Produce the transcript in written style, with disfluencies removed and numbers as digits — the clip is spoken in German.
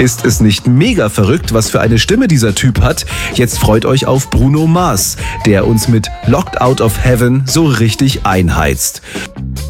Ist es nicht mega verrückt, was für eine Stimme dieser Typ hat? Jetzt freut euch auf Bruno Mars, der uns mit Locked Out of Heaven so richtig einheizt.